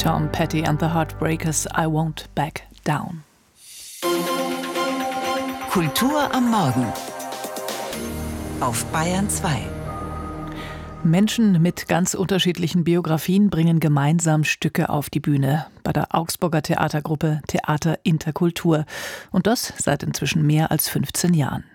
Tom Petty and the Heartbreakers, I Won't Back Down. Kultur am Morgen auf Bayern 2. Menschen mit ganz unterschiedlichen Biografien bringen gemeinsam Stücke auf die Bühne bei der Augsburger Theatergruppe Theater Interkultur. Und das seit inzwischen mehr als 15 Jahren.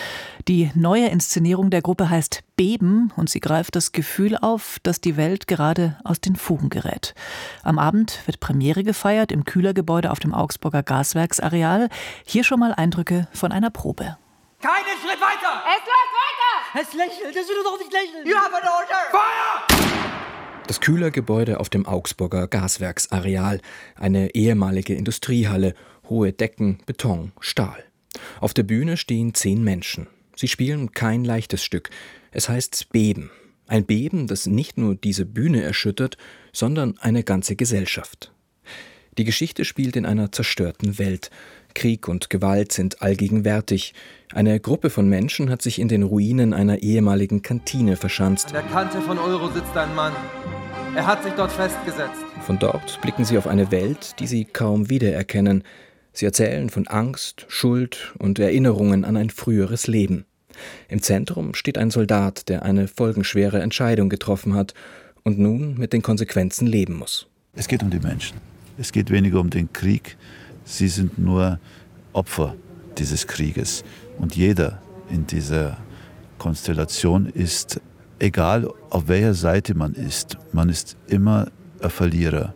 Die neue Inszenierung der Gruppe heißt Beben und sie greift das Gefühl auf, dass die Welt gerade aus den Fugen gerät. Am Abend wird Premiere gefeiert im Kühlergebäude auf dem Augsburger Gaswerksareal. Hier schon mal Eindrücke von einer Probe. Keinen Schritt weiter! Es läuft weiter! Es lächelt, es will doch nicht lächeln! You have an order! Feuer! Das Kühlergebäude auf dem Augsburger Gaswerksareal, eine ehemalige Industriehalle, hohe Decken, Beton, Stahl. Auf der Bühne stehen 10 Menschen. Sie spielen kein leichtes Stück. Es heißt Beben. Ein Beben, das nicht nur diese Bühne erschüttert, sondern eine ganze Gesellschaft. Die Geschichte spielt in einer zerstörten Welt. Krieg und Gewalt sind allgegenwärtig. Eine Gruppe von Menschen hat sich in den Ruinen einer ehemaligen Kantine verschanzt. An der Kante von Euro sitzt ein Mann. Er hat sich dort festgesetzt. Von dort blicken sie auf eine Welt, die sie kaum wiedererkennen. Sie erzählen von Angst, Schuld und Erinnerungen an ein früheres Leben. Im Zentrum steht ein Soldat, der eine folgenschwere Entscheidung getroffen hat und nun mit den Konsequenzen leben muss. Es geht um die Menschen. Es geht weniger um den Krieg. Sie sind nur Opfer dieses Krieges. Und jeder in dieser Konstellation ist, egal auf welcher Seite man ist immer ein Verlierer.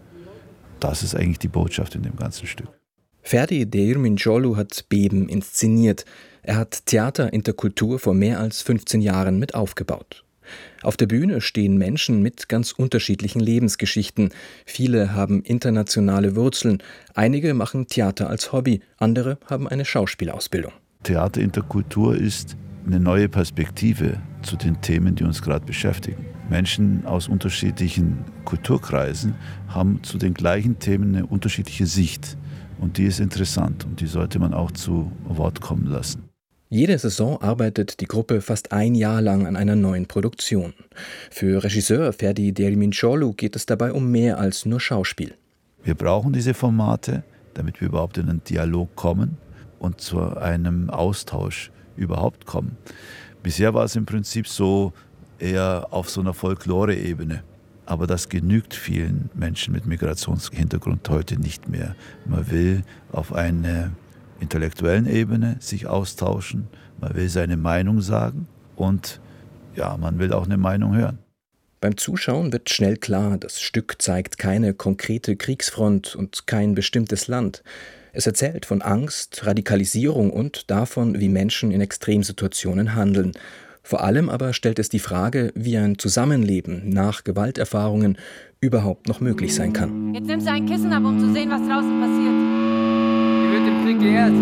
Das ist eigentlich die Botschaft in dem ganzen Stück. Ferdi Deirminjolu hat Beben inszeniert. Er hat Theater Interkultur vor mehr als 15 Jahren mit aufgebaut. Auf der Bühne stehen Menschen mit ganz unterschiedlichen Lebensgeschichten. Viele haben internationale Wurzeln. Einige machen Theater als Hobby, andere haben eine Schauspielausbildung. Theater Interkultur ist eine neue Perspektive zu den Themen, die uns gerade beschäftigen. Menschen aus unterschiedlichen Kulturkreisen haben zu den gleichen Themen eine unterschiedliche Sicht. Und die ist interessant und die sollte man auch zu Wort kommen lassen. Jede Saison arbeitet die Gruppe fast ein Jahr lang an einer neuen Produktion. Für Regisseur Ferdi Deirminjolu geht es dabei um mehr als nur Schauspiel. Wir brauchen diese Formate, damit wir überhaupt in einen Dialog kommen und zu einem Austausch überhaupt kommen. Bisher war es im Prinzip so eher auf so einer Folklore-Ebene. Aber das genügt vielen Menschen mit Migrationshintergrund heute nicht mehr. Man will auf einer intellektuellen Ebene sich austauschen, man will seine Meinung sagen und ja, man will auch eine Meinung hören. Beim Zuschauen wird schnell klar, das Stück zeigt keine konkrete Kriegsfront und kein bestimmtes Land. Es erzählt von Angst, Radikalisierung und davon, wie Menschen in Extremsituationen handeln. Vor allem aber stellt es die Frage, wie ein Zusammenleben nach Gewalterfahrungen überhaupt noch möglich sein kann. Jetzt nimmst du ein Kissen ab, um zu sehen, was draußen passiert. Wie wird im Krieg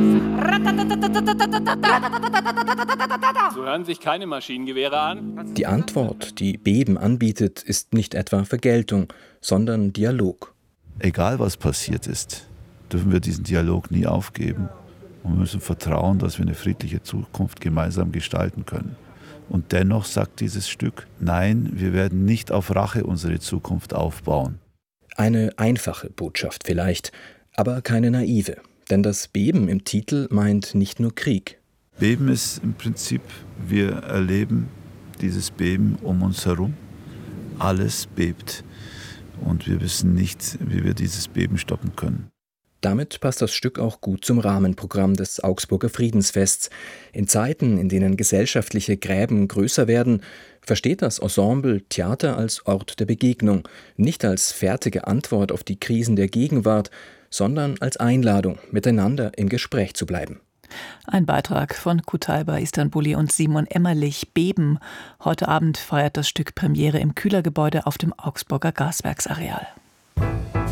geehrt? So hören sich keine Maschinengewehre an. Die Antwort, die Beben anbietet, ist nicht etwa Vergeltung, sondern Dialog. Egal was passiert ist, dürfen wir diesen Dialog nie aufgeben und wir müssen vertrauen, dass wir eine friedliche Zukunft gemeinsam gestalten können. Und dennoch sagt dieses Stück, nein, wir werden nicht auf Rache unsere Zukunft aufbauen. Eine einfache Botschaft vielleicht, aber keine naive. Denn das Beben im Titel meint nicht nur Krieg. Beben ist im Prinzip, wir erleben dieses Beben um uns herum. Alles bebt. Und wir wissen nicht, wie wir dieses Beben stoppen können. Damit passt das Stück auch gut zum Rahmenprogramm des Augsburger Friedensfests. In Zeiten, in denen gesellschaftliche Gräben größer werden, versteht das Ensemble Theater als Ort der Begegnung, nicht als fertige Antwort auf die Krisen der Gegenwart, sondern als Einladung, miteinander im Gespräch zu bleiben. Ein Beitrag von Kutaiba Istanbuli und Simon Emmerlich. Beben. Heute Abend feiert das Stück Premiere im Kühlergebäude auf dem Augsburger Gaswerksareal.